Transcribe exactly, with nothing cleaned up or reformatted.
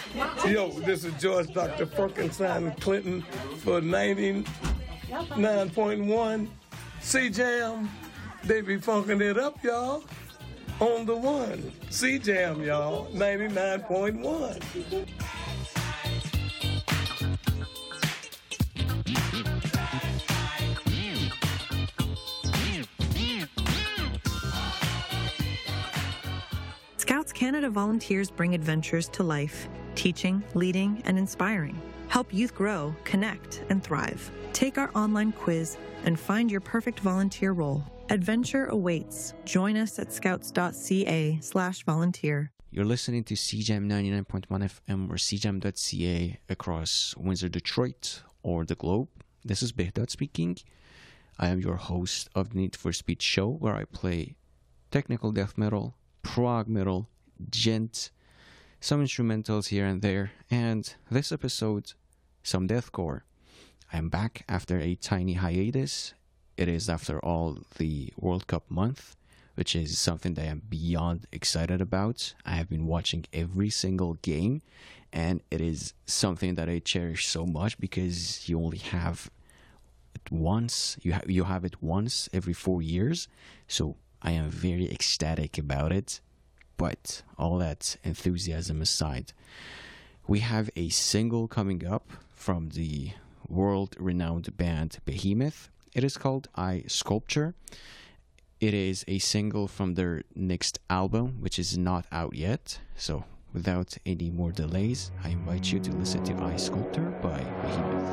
Yo, this is George Doctor Frankenstein Clinton for ninety-nine point one C-Jam. They be funking it up, y'all. On the one. C-Jam, y'all. ninety-nine point one. Scouts Canada volunteers bring adventures to life, teaching, leading, and inspiring. Help youth grow, connect, and thrive. Take our online quiz and find your perfect volunteer role. Adventure awaits. Join us at scouts.ca slash volunteer. You're listening to C J A M ninety-nine point one F M or C J A M dot C A across Windsor, Detroit, or the globe. This is Behdad speaking. I am your host of the Need for Speed show, where I play technical death metal, prog metal, gent, some instrumentals here and there, and this episode, some deathcore. I'm back after a tiny hiatus. It is, after all, the World Cup month, which is something that I'm beyond excited about. I have been watching every single game, and it is something that I cherish so much because you only have it once. You have you have it once every four years, so I am very ecstatic about it. But all that enthusiasm aside, we have a single coming up from the world-renowned band Behemoth. It is called I Sculpture. It is a single from their next album, which is not out yet. So without any more delays, I invite you to listen to I Sculpture by Behemoth.